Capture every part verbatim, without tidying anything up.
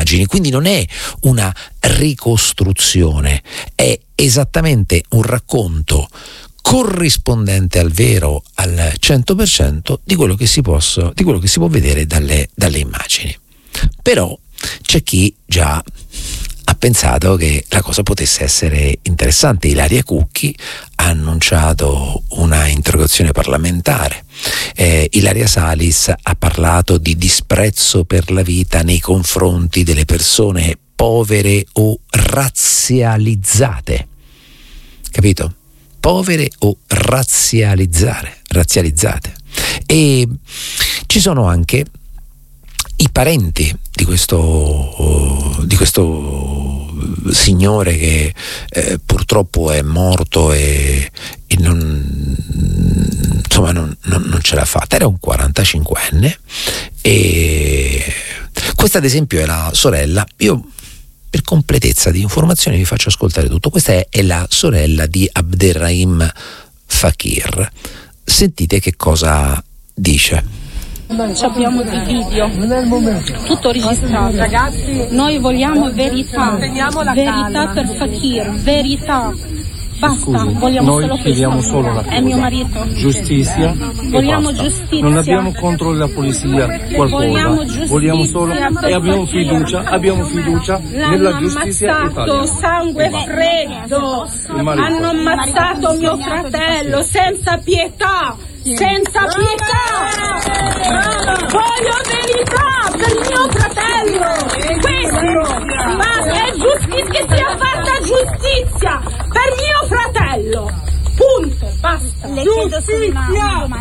immagini, quindi non è una ricostruzione, è esattamente un racconto corrispondente al vero al cento per cento di quello che si posso, di quello che si può vedere dalle, dalle immagini. Però c'è chi già ha pensato che la cosa potesse essere interessante. Ilaria Cucchi ha annunciato una interrogazione parlamentare. Eh, Ilaria Salis ha parlato di disprezzo per la vita nei confronti delle persone povere o razzializzate. Capito? Povere o razzializzare, razzializzate. E ci sono anche i parenti di questo, di questo signore che eh, purtroppo è morto e, e non, insomma non, non, non ce l'ha fatta. Era un quarantacinquenne e questa ad esempio è la sorella. Io per completezza di informazioni vi faccio ascoltare tutto. Questa è, è la sorella di Abderrahim Fakir. Sentite che cosa dice. Abbiamo dei video, tutto registrato. Ragazzi, noi vogliamo verità, verità per Fakir, verità. Basta, Scusi, vogliamo noi solo chiediamo questo. solo la cosa. È mio marito. Giustizia. Vogliamo e basta. giustizia. Non abbiamo contro la polizia qualcosa. Vogliamo giustizia. Vogliamo solo e abbiamo fiducia, abbiamo fiducia nella L'hanno giustizia ammazzato, italiana. sangue freddo. Hanno ammazzato mio fratello senza pietà. Senza pietà. Voglio verità per mio fratello. Questo. Ma è giustizia, che sia fatta giustizia per mio fratello. Punto, basta. Le chiedo solo una domanda.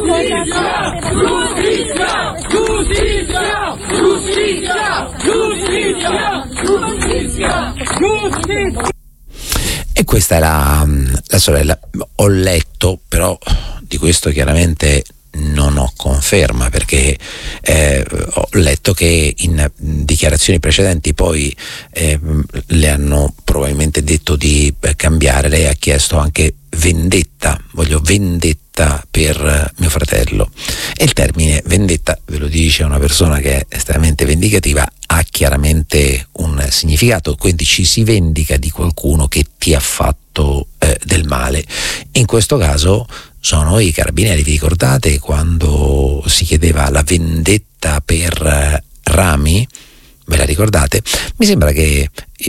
Giustizia! Giustizia! Giustizia! Giustizia! Giustizia! Giustizia! E questa è la, la sorella. Ho letto, però di questo chiaramente non ho conferma, perché eh, ho letto che in dichiarazioni precedenti poi eh, le hanno probabilmente detto di cambiare. Lei ha chiesto anche vendetta, voglio vendetta per mio fratello, e il termine vendetta, ve lo dice una persona che è estremamente vendicativa, ha chiaramente un significato, quindi ci si vendica di qualcuno che ti ha fatto eh, del male. In questo caso sono i carabinieri. Vi ricordate quando si chiedeva la vendetta per eh, Rami? Ve la ricordate? Mi sembra che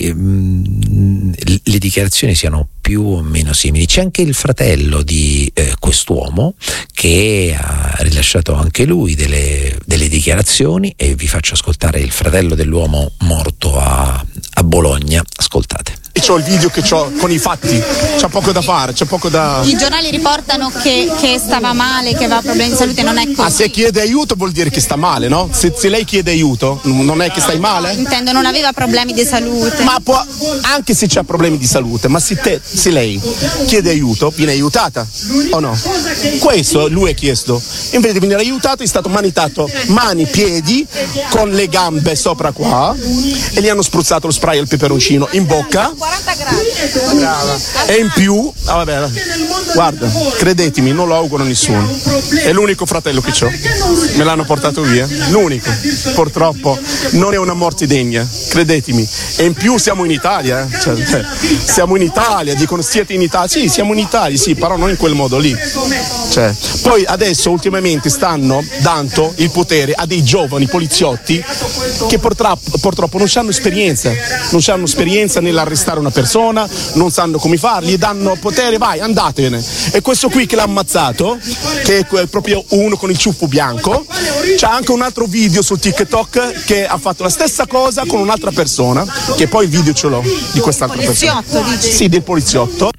ehm, le dichiarazioni siano più o meno simili. C'è anche il fratello di eh, quest'uomo che ha rilasciato anche lui delle, delle dichiarazioni, e vi faccio ascoltare il fratello dell'uomo morto a, a Bologna. Ascoltate. C'ho il video che c'ho con i fatti, c'è poco da fare, c'è poco da... I giornali riportano che, che stava male, che aveva problemi di salute, non è così. Ah, se chiede aiuto vuol dire che sta male, no? Se, se lei chiede aiuto, non è che stai male? Intendo, non aveva problemi di salute. Ma può, anche se c'ha problemi di salute, ma se, te, se lei chiede aiuto, viene aiutata o no? Questo lui ha chiesto. Invece di venire aiutato è stato manitato mani, piedi, con le gambe sopra qua, e gli hanno spruzzato lo spray al peperoncino in bocca. quaranta gradi. Brava. E in più, ah, vabbè, guarda, credetemi, non lo auguro a nessuno. È l'unico fratello che ho. Me l'hanno portato via. L'unico. Purtroppo non è una morte degna, credetemi. E in più siamo in Italia, eh? Cioè, cioè, siamo in Italia, dicono siete in Italia. Sì, siamo in Italia, sì, però non in quel modo lì. Cioè, poi adesso ultimamente stanno dando il potere a dei giovani poliziotti che purtroppo, purtroppo non hanno esperienza, non hanno esperienza nell'arrestare una persona, non sanno come farli, gli danno potere, vai, andatevene. E questo qui che l'ha ammazzato, che è quel, proprio uno con il ciuffo bianco, c'ha anche un altro video su TikTok che ha fatto la stessa cosa con un'altra persona, che poi il video ce l'ho di quest'altra persona. Poliziotto, dici? Sì, del poliziotto.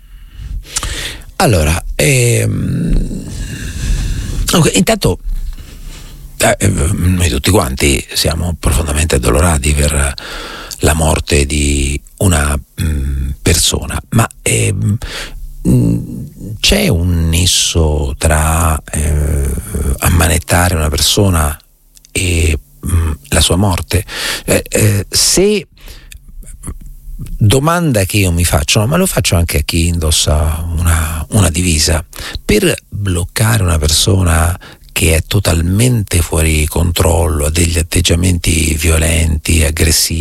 Allora, ehm, okay, intanto eh, noi tutti quanti siamo profondamente addolorati per la morte di una mh, persona, ma ehm, mh, c'è un nesso tra eh, ammanettare una persona e mh, la sua morte? Eh, eh, se domanda che io mi faccio, ma lo faccio anche a chi indossa una, una divisa, per bloccare una persona che è totalmente fuori controllo, ha degli atteggiamenti violenti, aggressivi,